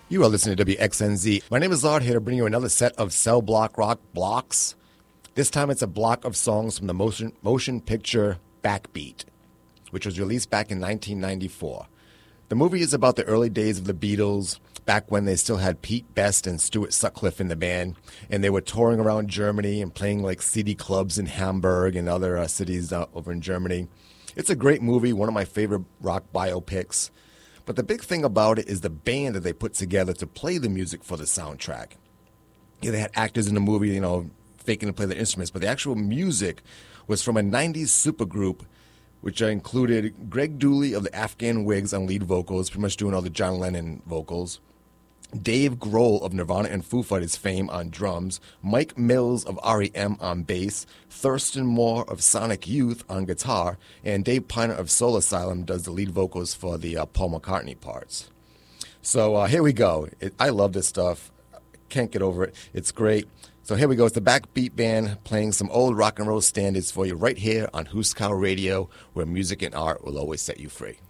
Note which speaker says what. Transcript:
Speaker 1: You are listening to WXNZ. My name is Lard, here to bring you another set of Cell Block Rock blocks. This time it's a block of songs from the motion picture Backbeat, which was released back in 1994. The movie is about the early days of the Beatles, back when they still had Pete Best and Stuart Sutcliffe in the band, and they were touring around Germany and playing like CD clubs in Hamburg and other cities over in Germany. It's a great movie, one of my favorite rock biopics. But the big thing about it is the band that they put together to play the music for the soundtrack. Yeah, they had actors in the movie, faking to play the instruments, but the actual music was from a 90s supergroup, which included Greg Dooley of the Afghan Wigs on lead vocals, pretty much doing all the John Lennon vocals, Dave Grohl of Nirvana and Foo Fighters fame on drums, Mike Mills of REM on bass, Thurston Moore of Sonic Youth on guitar, and Dave Piner of Soul Asylum does the lead vocals for the Paul McCartney parts. So here we go. I love this stuff. Can't get over it. It's great. So here we go. It's the Backbeat Band playing some old rock and roll standards for you right here on Huskow Radio, where music and art will always set you free.